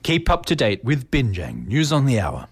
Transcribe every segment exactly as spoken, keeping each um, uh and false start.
Keep up to date with Binjang News on the Hour.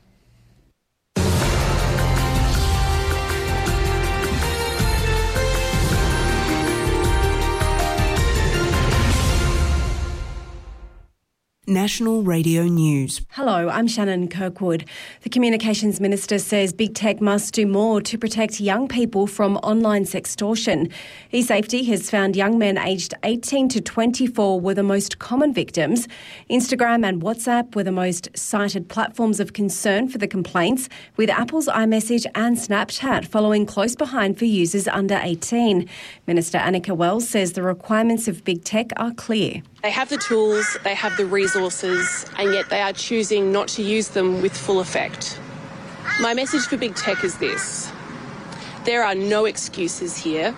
National Radio News. Hello, I'm Shannon Kirkwood. The Communications Minister says Big Tech must do more to protect young people from online sextortion. eSafety has found young men aged eighteen to twenty-four were the most common victims. Instagram and WhatsApp were the most cited platforms of concern for the complaints, with Apple's iMessage and Snapchat following close behind for users under eighteen. Minister Annika Wells says the requirements of Big Tech are clear. They have the tools, they have the resources, and yet they are choosing not to use them with full effect. My message for Big Tech is this: there are no excuses here.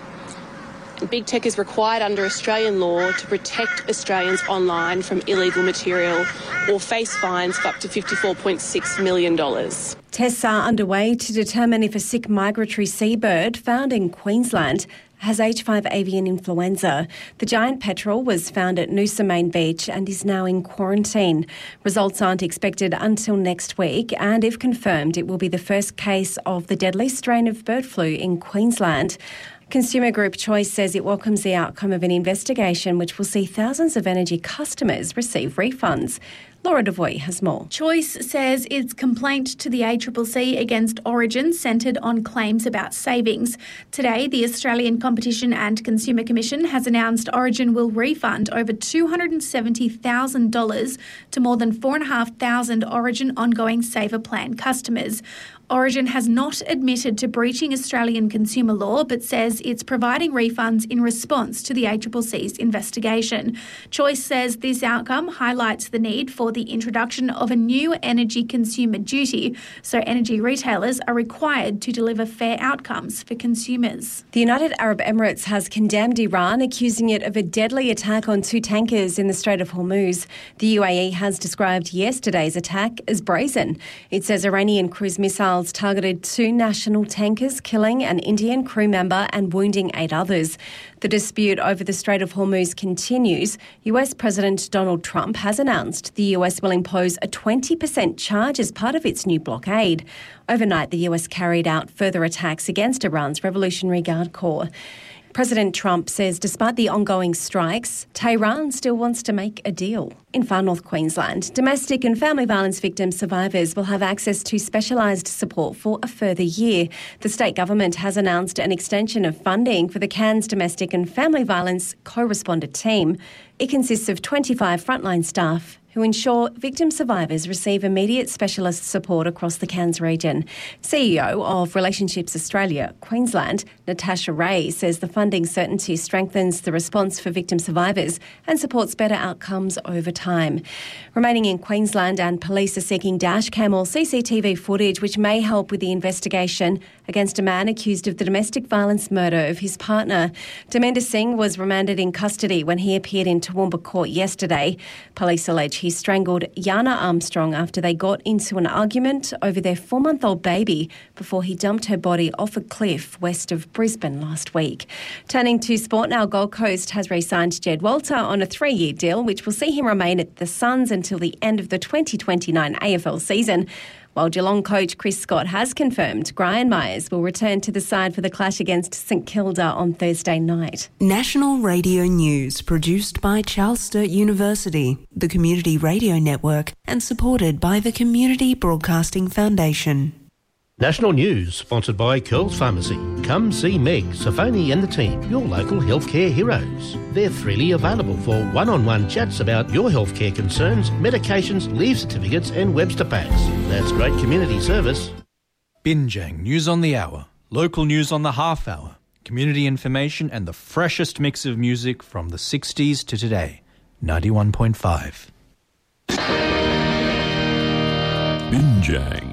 Big Tech is required under Australian law to protect Australians online from illegal material or face fines of up to fifty-four point six million dollars. Tests are underway to determine if a sick migratory seabird found in Queensland has H five avian influenza. The giant petrel was found at Noosa Main Beach and is now in quarantine. Results aren't expected until next week, and if confirmed, it will be the first case of the deadly strain of bird flu in Queensland. Consumer group Choice says it welcomes the outcome of an investigation which will see thousands of energy customers receive refunds. Laura Devoy has more. Choice says its complaint to the A C C C against Origin centred on claims about savings. Today, the Australian Competition and Consumer Commission has announced Origin will refund over two hundred seventy thousand dollars to more than four thousand five hundred Origin ongoing saver plan customers. Origin has not admitted to breaching Australian consumer law, but says it's providing refunds in response to the A C C C's investigation. Choice says this outcome highlights the need for the introduction of a new energy consumer duty, so energy retailers are required to deliver fair outcomes for consumers. The United Arab Emirates has condemned Iran, accusing it of a deadly attack on two tankers in the Strait of Hormuz. The U A E has described yesterday's attack as brazen. It says Iranian cruise missiles targeted two national tankers, killing an Indian crew member and wounding eight others. The dispute over the Strait of Hormuz continues. U S President Donald Trump has announced the U S will impose a twenty percent charge as part of its new blockade. Overnight, the U S carried out further attacks against Iran's Revolutionary Guard Corps. President Trump says despite the ongoing strikes, Tehran still wants to make a deal. In Far North Queensland, domestic and family violence victim survivors will have access to specialised support for a further year. The state government has announced an extension of funding for the Cairns Domestic and Family Violence Co-Responder Team. It consists of twenty-five frontline staff who ensure victim survivors receive immediate specialist support across the Cairns region. C E O of Relationships Australia, Queensland, Natasha Ray, says the funding certainty strengthens the response for victim survivors and supports better outcomes over time. Remaining in Queensland, and police are seeking dash cam or C C T V footage which may help with the investigation against a man accused of the domestic violence murder of his partner. Daminder Singh was remanded in custody when he appeared in Toowoomba Court yesterday. Police allege he strangled Yana Armstrong after they got into an argument over their four-month-old baby before he dumped her body off a cliff west of Brisbane last week. Turning to sport now, Gold Coast has re-signed Jed Walter on a three-year deal which will see him remain at the Suns until the end of the twenty twenty-nine A F L season. While Geelong coach Chris Scott has confirmed Brian Myers will return to the side for the clash against St Kilda on Thursday night. National Radio News, produced by Charles Sturt University, the Community Radio Network, and supported by the Community Broadcasting Foundation. National News, sponsored by Curls Pharmacy. Come see Meg, Safoni and the team, your local healthcare heroes. They're freely available for one-on-one chats about your healthcare concerns, medications, leave certificates and Webster packs. That's great community service. Binjang News on the Hour, local news on the half hour, community information and the freshest mix of music from the sixties to today. ninety-one point five. Binjang.